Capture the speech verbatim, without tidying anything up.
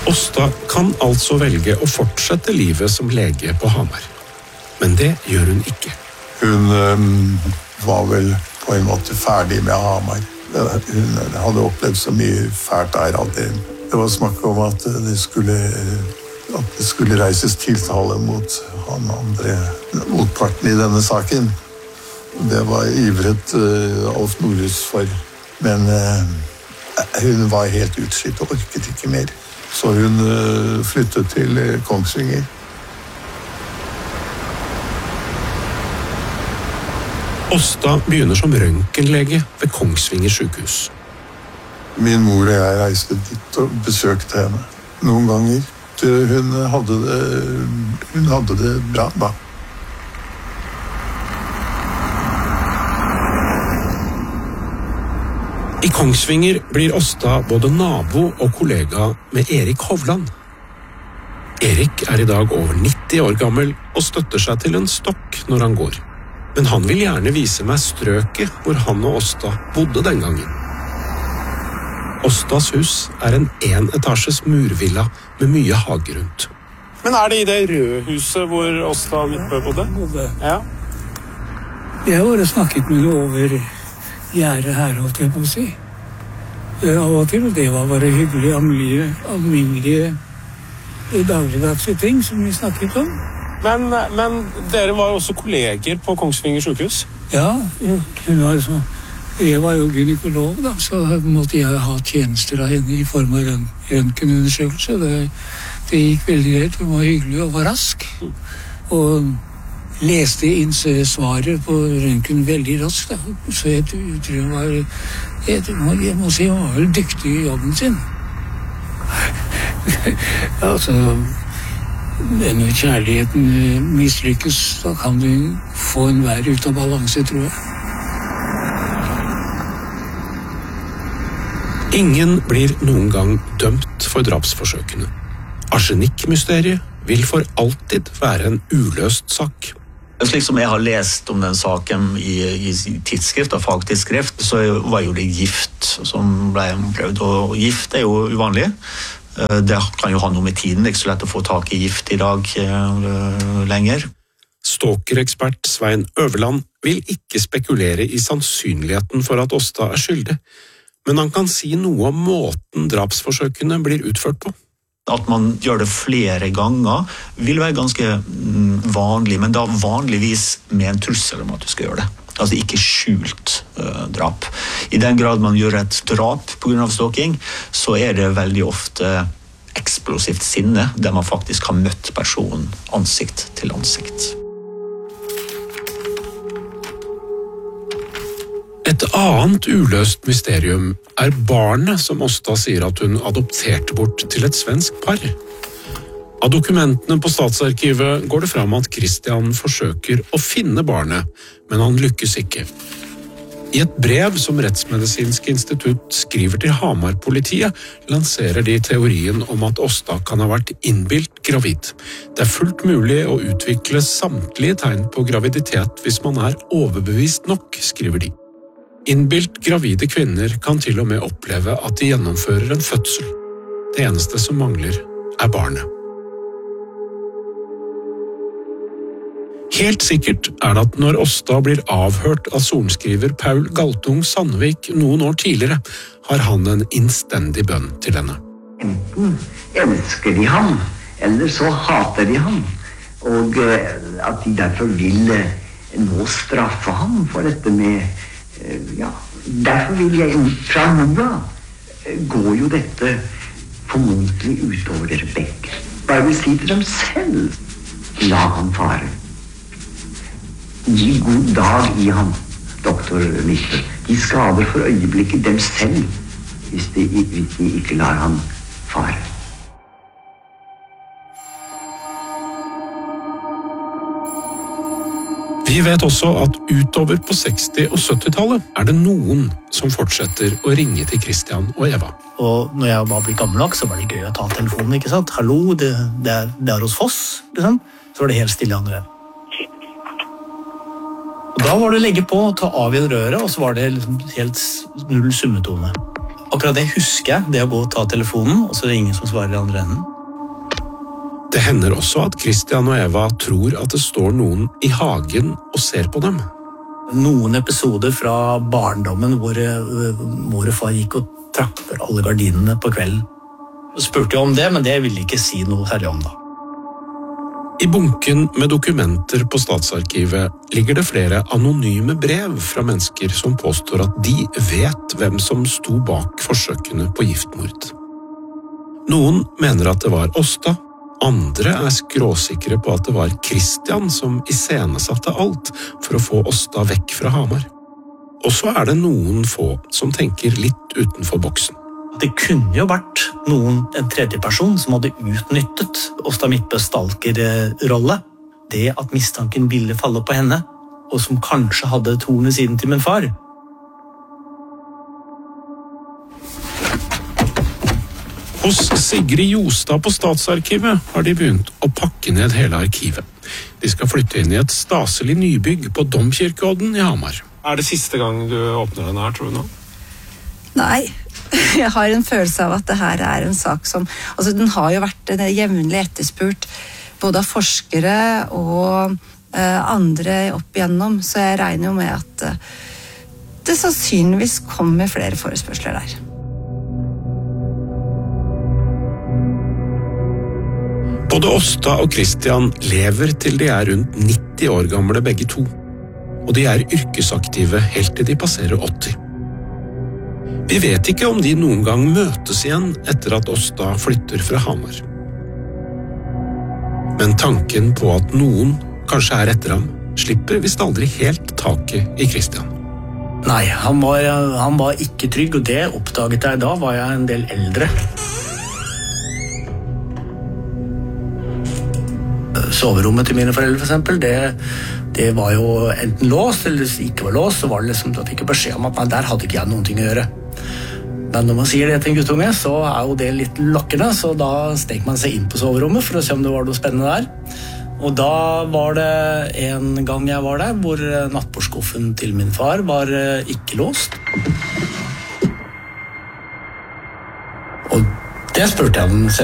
Åsta kan altså velge å fortsette livet som lege på Hamar. Men det gjør hun ikke. Hun um, var vel på en måte ferdig med Hamar. Hun hadde opplevd så mye fælt der at det, det var snakk om at det skulle, at det skulle reises tiltale mot han andre motparten i denne saken. Det var ivret uh, Alf Nordhus for, men uh, hun var helt utslitt og orket ikke mer. Så hun uh, flyttet til uh, Kongsvinger. Åsta begynner som røntgenlege ved Kongsvinger sykehus. Min mor og jeg reiste dit og besøkte henne noen ganger. Hun hadde det, hun hadde det bra da. I Kongsvinger blir Åsta både nabo og kollega med Erik Hovland. Erik er i dag over nitti år gammel og støtter seg til en stokk når han går. Men han vil gjerne vise meg strøket hvor han og Åsta bodde den gangen. Åstas hus er en enetasjes murvilla med mye hage rundt. Men er det i det røde huset hvor Åsta Midtbø bodde? bodde. Ja. Jeg har bare snakket med noe over gjerdet her, holdt jeg på å si. Av og til, det var bare hyggelige, alminnelige, alminnelige dagligdagse ting som vi snakket om. Men, men dere var jo også kolleger på Kongsvinger sykehus? Ja, hun var så, jeg var jo gynekolog, da, så måtte jeg ha tjenester av henne i form av røntgenundersøkelse. Det, det gikk veldig greit, hun var hyggelig og var rask. Og leste inn svaret på røntgen veldig raskt, da. Så jeg tror hun var, jeg, jeg må si, hun var vel dyktig i jobben sin. Altså, når kjærligheten mislykkes, da kan du få en vær ut av balanse, tror jeg. Ingen blir noen gang dømt for drapsforsøkene. Arsenikkmysteriet vil for alltid være en uløst sak. Slik som jeg har lest om den saken i, i tidsskrift og fagtidsskrift, så var jo det gift som ble prøvd, og gift er jo uvanlig. Det kan jo ha noe med tiden, det er ikke så lett å få tak i gift i dag uh, lenger. Stalkerekspert Svein Øverland vil ikke spekulere i sannsynligheten for at Åsta er skyldig, men han kan si noe om måten drapsforsøkene blir utført på. At man gjør det flere ganger vil være ganske vanlig, men da vanligvis med en trussel om at du skal gjøre det. Altså ikke skjult uh, drap. I den grad man gjør et drap på grunn av stalking, så er det veldig ofte eksplosivt sinne, der man faktisk har møtt personen ansikt til ansikt. Et annet uløst mysterium er barnet som Åsta sier at hun adopterte bort til et svensk par. Av dokumentene på Statsarkivet går det fram at Christian forsøker å finne barnet, men han lykkes ikke. I et brev som Rettsmedisinsk institutt skriver til Hamar-politiet, lanserer de teorien om at Åsta kan ha vært innbilt gravid. Det er fullt mulig å utvikle samtlige tegn på graviditet hvis man er overbevist nok, skriver de. Innbilt gravide kvinner kan til og med oppleve at de gjennomfører en fødsel. Det eneste som mangler er barnet. Helt sikkert er det at når Åsta blir avhørt av sorenskriver Paul Galtung Sandvik noen år tidligere, har han en innstendig bønn til henne. Enten elsker de ham, eller så hater de ham, og at de derfor vil nå straffe ham for dette med, ja, derfor vil jeg fra Moa går jo dette formodentlig utover dere begge. Bare vil si til dem selv, la ham fare. Gi god dag i ham, doktor Midtbø. De skader for øyeblikket dem selv, hvis de, hvis de ikke lar ham fare. Vi vet også at utover på seksti- og syttitallet er det noen som fortsetter å ringe til Christian og Eva. Og når jeg var blitt gammel nok, så var det gøy å ta telefonen, ikke sant? Hallo, det, det, er, det er hos Foss, liksom. Så var det helt stille andre. Og da var det å legge på, ta av i en røre, og så var det liksom helt null summetone. Akkurat det husker jeg, det å gå og ta telefonen, og så er det ingen som svarer i andre enden. Det hender også at Christian og Eva tror at det står noen i hagen og ser på dem. Noen episoder fra barndommen hvor uh, mor og far gikk og trakk for alle gardinene på kvelden. Så spurte jeg om det, men det ville ikke si noe særlig om da. I bunken med dokumenter på Statsarkivet ligger det flere anonyme brev fra mennesker som påstår at de vet hvem som sto bak forsøkene på giftmord. Noen mener at det var Åsta, andre er skråsikre på at det var Christian som iscenesatte alt for å få Åsta vekk fra Hamar. Og så er det noen få som tenker litt utenfor boksen. Det kunne jo vært noen, en tredje person som hadde utnyttet Åsta Midtbøs stalkerrolle. Det at mistanken ville falle på henne, og som kanskje hadde et horn ved siden til min far. Hos Sigrid Jostad på Statsarkivet har de begynt å pakke ned hele arkivet. De skal flytte inn i et staselig nybygg på Domkirkeodden i Hamar. Er det siste gang du åpner den her, tror du nå? Nei, jeg har en følelse av at det her er en sak som... Altså, den har jo vært jevnlig etterspurt både av forskere og eh, andre opp igjennom, så jeg regner jo med at eh, det sannsynligvis kommer flere forespørsler der. Både Åsta og Christian lever til de er rundt nitti år gamle begge to, og de er yrkesaktive helt til de passerer åtti. Vi vet ikke om de noen gang møtes igjen etter at Åsta flytter fra Hamar. Men tanken på at noen kanskje er etter ham, slipper visst aldri helt taket i Christian. Nei, han var, han var ikke trygg, og det oppdaget jeg da, var jeg en del eldre. Soverommet til mine foreldre, for eksempel, det, det var jo enten låst, eller hvis det ikke var låst, så var det liksom, da fikk jeg beskjed om at nei, der hadde ikke jeg noen ting å gjøre. Men når man sier det til en guttunge, så er jo det litt lokkende, så da stek man seg inn på soverommet for å se om det var noe spennende der. Og da var det en gang jeg var der, hvor nattbordskuffen til min far var ikke låst. Og det spurte jeg den selv.